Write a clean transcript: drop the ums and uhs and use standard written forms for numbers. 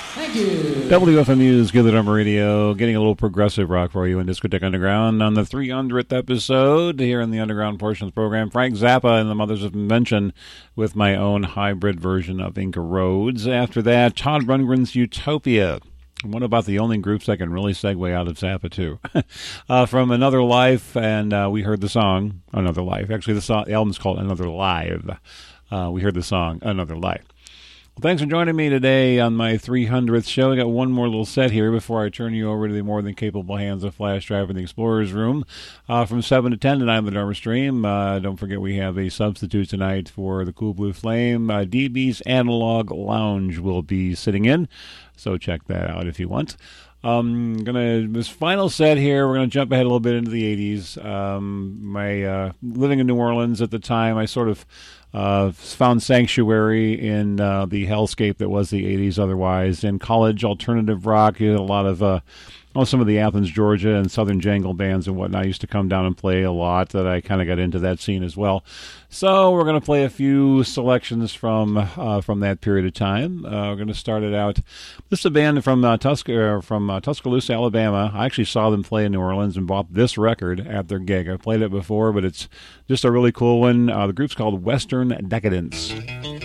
Thank you. WFMU's Good Drum Radio, getting a little progressive rock for you in Discotheque Underground on the 300th episode here in the Underground portion of the program. Frank Zappa and the Mothers of Invention with my own hybrid version of Inca Roads. After that, Todd Rundgren's Utopia. What about the only groups that can really segue out of Zappa, too? From Another Life, and we heard the song Another Life. Actually, the album's called Another Live. We heard the song Another Life. Thanks for joining me today on my 300th show. I got one more little set here before I turn you over to the more than capable hands of Flash Drive in the Explorer's Room. From 7 to 10 tonight on the Dharma Stream. Don't forget we have a substitute tonight for the Cool Blue Flame. DB's Analog Lounge will be sitting in, so check that out if you want. This final set here, we're gonna jump ahead a little bit into the 80s. Living in New Orleans at the time, I sort of found sanctuary in the hellscape that was the 80s otherwise. In college, alternative rock, you had a lot of some of the Athens, Georgia, and Southern Jangle bands and whatnot used to come down and play a lot. That I kind of got into that scene as well. So we're going to play a few selections from that period of time. We're going to start it out. This is a band from Tuscaloosa, Alabama. I actually saw them play in New Orleans and bought this record at their gig. I've played it before, but it's just a really cool one. The group's called Western Decadence.